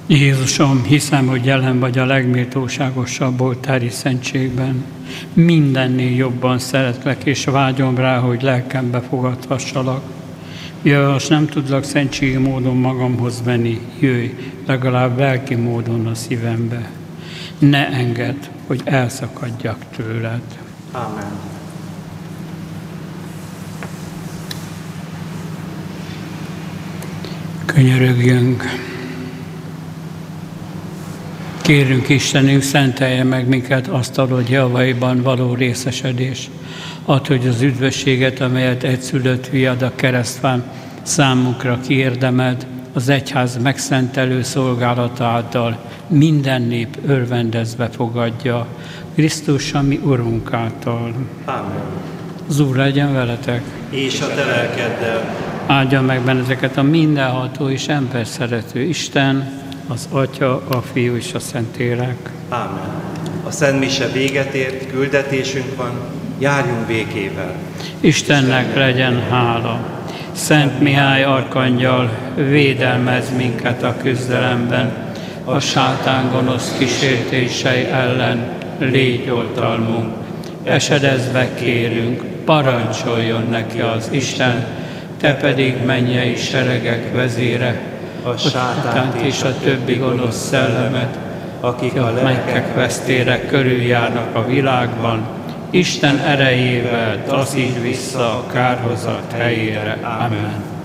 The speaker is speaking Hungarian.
Jézusom, hiszem, hogy jelen vagy a legméltóságosabb oltári szentségben. Mindennél jobban szeretlek, és vágyom rá, hogy lelkembe fogadhassalak. Jöjj, most nem tudlak szentségi módon magamhoz venni, jöjj, legalább lelki módon a szívembe. Ne engedd, hogy elszakadjak tőled. Amen. Könyörögjünk. Kérünk Istenünk, szentelje meg minket asztalod javaiban való részesedés. Add, hogy az üdvösséget, amelyet egyszülött fiad a keresztfán számunkra kiérdemelt, az egyház megszentelő szolgálata által minden nép örvendezve fogadja. Krisztus, a mi Urunk által. Amen. Az Úr legyen veletek. És a te lelkeddel. Áldja meg benneteket a mindenható és ember szerető Isten, az Atya, a Fiú és a Szentlélek. Ámen. A Szent Mise véget ért, küldetésünk van, járjunk békével. Istennek legyen hála. Szent Mihály arkangyal, védelmezz minket a küzdelemben, a sátán gonosz kísértései ellen légy oltalmunk. Esedezve kérünk, parancsoljon neki az Isten, te pedig mennyei seregek vezére, A sátánt és a többi gonosz szellemet, akik a lelkek vesztére körüljárnak a világban, Isten erejével taszítsd vissza a kárhozat helyére. Amen.